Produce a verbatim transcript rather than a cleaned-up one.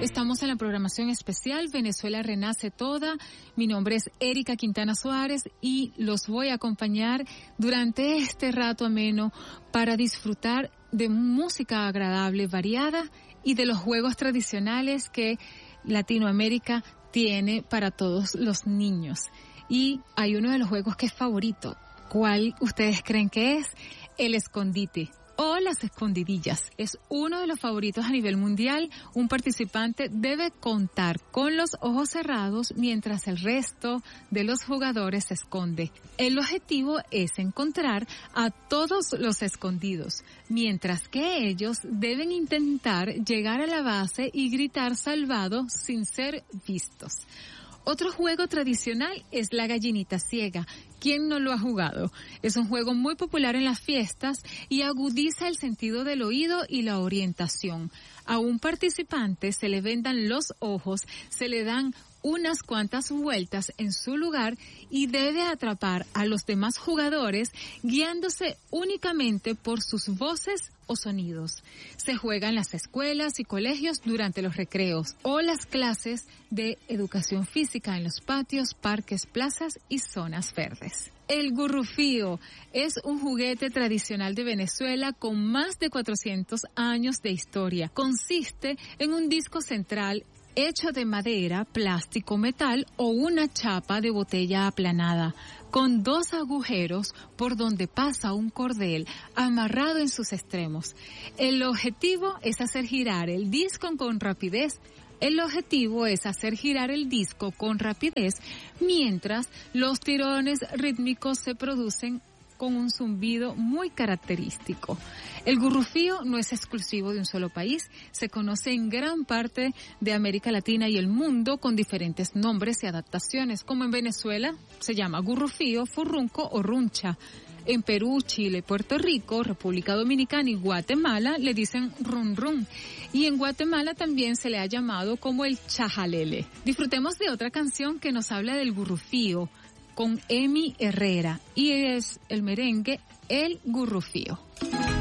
Estamos en la programación especial Venezuela Renace Toda. Mi nombre es Erika Quintana Suárez y los voy a acompañar durante este rato ameno para disfrutar de música agradable, variada y de los juegos tradicionales que Latinoamérica tiene para todos los niños. Y hay uno de los juegos que es favorito. ¿Cuál ustedes creen que es? El escondite o las escondidillas. Es uno de los favoritos a nivel mundial. Un participante debe contar con los ojos cerrados mientras el resto de los jugadores se esconde. El objetivo es encontrar a todos los escondidos, mientras que ellos deben intentar llegar a la base y gritar salvado sin ser vistos. Otro juego tradicional es la gallinita ciega. ¿Quién no lo ha jugado? Es un juego muy popular en las fiestas y agudiza el sentido del oído y la orientación. A un participante se le vendan los ojos, se le dan unas cuantas vueltas en su lugar y debe atrapar a los demás jugadores guiándose únicamente por sus voces o sonidos. Se juega en las escuelas y colegios durante los recreos o las clases de educación física en los patios, parques, plazas y zonas verdes. El gurrufío es un juguete tradicional de Venezuela con más de cuatrocientos años de historia. Consiste en un disco central hecho de madera, plástico, metal o una chapa de botella aplanada, con dos agujeros por donde pasa un cordel amarrado en sus extremos. El objetivo es hacer girar el disco con rapidez. El objetivo es hacer girar el disco con rapidez mientras los tirones rítmicos se producen con un zumbido muy característico. El gurrufío no es exclusivo de un solo país, se conoce en gran parte de América Latina y el mundo con diferentes nombres y adaptaciones, como en Venezuela se llama gurrufío, furrunco o runcha. En Perú, Chile, Puerto Rico, República Dominicana y Guatemala le dicen run run. Y en Guatemala también se le ha llamado como el chajalele. Disfrutemos de otra canción que nos habla del gurrufío con Emi Herrera y es el merengue El Gurrufío.